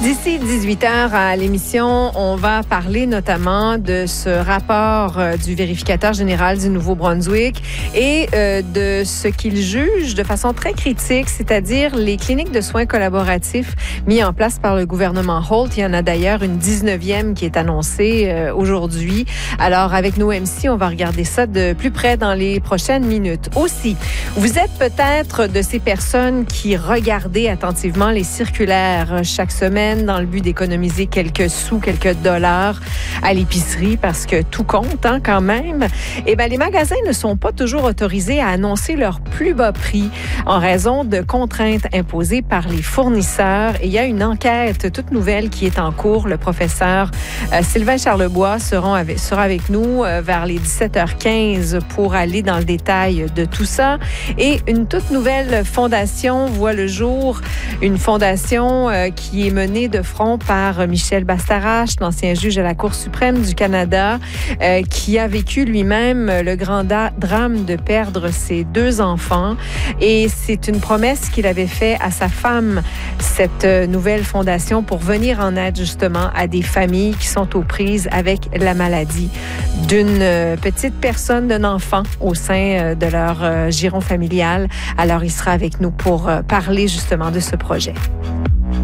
D'ici 18h à l'émission, on va parler notamment de ce rapport du vérificateur général du Nouveau-Brunswick et de ce qu'il juge de façon très critique, c'est-à-dire les cliniques de soins collaboratifs mis en place par le gouvernement Holt. Il y en a d'ailleurs une 19e qui est annoncée aujourd'hui. Alors, avec nos MC, on va regarder ça de plus près dans les prochaines minutes. Aussi, vous êtes peut-être de ces personnes qui regardez attentivement les circulaires chaque semaine dans le but d'économiser quelques sous, quelques dollars à l'épicerie parce que tout compte quand même. Eh bien, les magasins ne sont pas toujours autorisés à annoncer leur plus bas prix en raison de contraintes imposées par les fournisseurs. Et il y a une enquête toute nouvelle qui est en cours. Le professeur Sylvain Charlebois sera avec nous vers les 17h15 pour aller dans le détail de tout ça. Et une toute nouvelle fondation voit le jour, une fondation qui est menée de front par Michel Bastarache, l'ancien juge à la Cour suprême du Canada, qui a vécu lui-même le grand drame de perdre ses 2 enfants. Et c'est une promesse qu'il avait faite à sa femme, cette nouvelle fondation, pour venir en aide justement à des familles qui sont aux prises avec la maladie d'une petite personne, d'un enfant au sein de leur giron familial. Alors, il sera avec nous pour parler justement de ce projet.